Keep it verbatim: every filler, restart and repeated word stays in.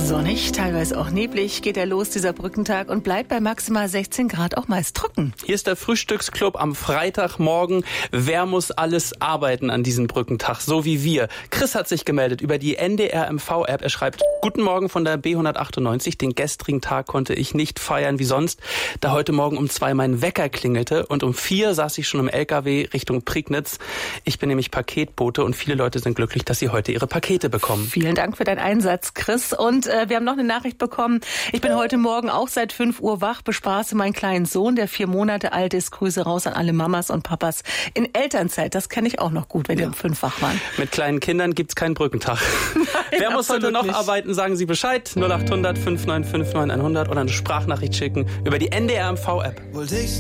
Sonnig, teilweise auch neblig, geht er los, dieser Brückentag, und bleibt bei maximal sechzehn Grad auch meist trocken. Hier ist der Frühstücksclub am Freitagmorgen. Wer muss alles arbeiten an diesem Brückentag, so wie wir? Chris hat sich gemeldet über die N D R M V-App. Er schreibt: Guten Morgen von der B hundertachtundneunzig. Den gestrigen Tag konnte ich nicht feiern wie sonst, da heute Morgen um zwei mein Wecker klingelte und um vier saß ich schon im L K W Richtung Prignitz. Ich bin nämlich Paketbote und viele Leute sind glücklich, dass sie heute ihre Pakete bekommen. Vielen Dank für deinen Einsatz, Chris. Und äh, wir haben noch eine Nachricht bekommen. Ich bin heute Morgen auch seit fünf Uhr wach, bespaße meinen kleinen Sohn, der vier Monate alt ist. Grüße raus an alle Mamas und Papas in Elternzeit. Das kenne ich auch noch gut, wenn ja. die um fünf wach waren. Mit kleinen Kindern gibt's keinen Brückentag. Nein, wer muss heute noch nicht arbeiten, sagen Sie Bescheid. null acht hundert fünf neun fünf neun hundert oder eine Sprachnachricht schicken über die N D R M V-App.